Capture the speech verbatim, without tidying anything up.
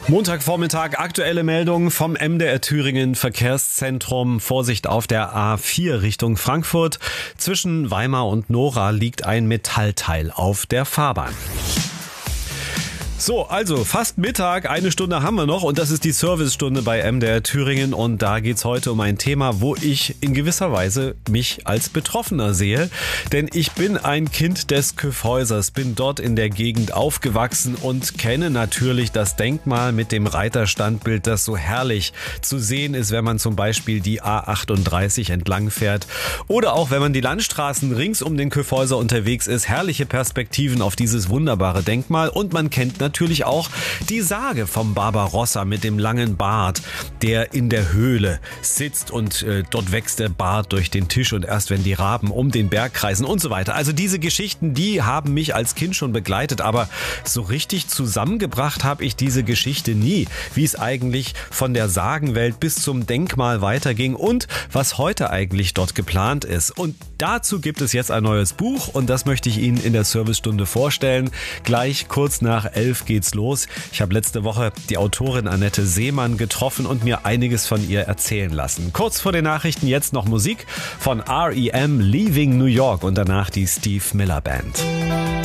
Montagvormittag, aktuelle Meldung vom M D R Thüringen Verkehrszentrum. Vorsicht auf der A vier Richtung Frankfurt. Zwischen Weimar und Nora liegt ein Metallteil auf der Fahrbahn. So, also fast Mittag, eine Stunde haben wir noch und das ist die Servicestunde bei M D R Thüringen und da geht's heute um ein Thema, wo ich in gewisser Weise mich als Betroffener sehe, denn ich bin ein Kind des Kyffhäusers, bin dort in der Gegend aufgewachsen und kenne natürlich das Denkmal mit dem Reiterstandbild, das so herrlich zu sehen ist, wenn man zum Beispiel die A achtunddreißig entlang fährt oder auch wenn man die Landstraßen rings um den Kyffhäuser unterwegs ist, herrliche Perspektiven auf dieses wunderbare Denkmal und man kennt natürlich Natürlich auch die Sage vom Barbarossa mit dem langen Bart, der in der Höhle sitzt und äh, dort wächst der Bart durch den Tisch und erst wenn die Raben um den Berg kreisen und so weiter. Also diese Geschichten, die haben mich als Kind schon begleitet, aber so richtig zusammengebracht habe ich diese Geschichte nie, wie es eigentlich von der Sagenwelt bis zum Denkmal weiterging und was heute eigentlich dort geplant ist. Und dazu gibt es jetzt ein neues Buch und das möchte ich Ihnen in der Servicestunde vorstellen. Gleich kurz nach elf geht's los. Ich habe letzte Woche die Autorin Annette Seemann getroffen und mir einiges von ihr erzählen lassen. Kurz vor den Nachrichten jetzt noch Musik von R E M, Leaving New York und danach die Steve Miller Band.